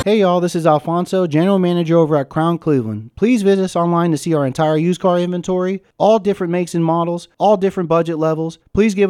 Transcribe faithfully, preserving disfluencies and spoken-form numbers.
Hey y'all, this is Alfonso, General Manager over at Crown Cleveland. Please visit us online to see our entire used car inventory, all different makes and models, all different budget levels. Please give